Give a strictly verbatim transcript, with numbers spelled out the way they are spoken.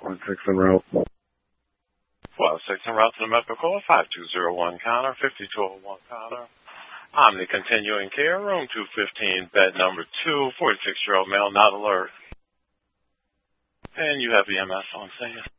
one six en route. twelve six en route to the medical call, five two zero one counter, fifty-two oh one counter. Omni continuing care, room two fifteen, bed number two, forty-six-year-old male, not alert. And you have E M S on scene.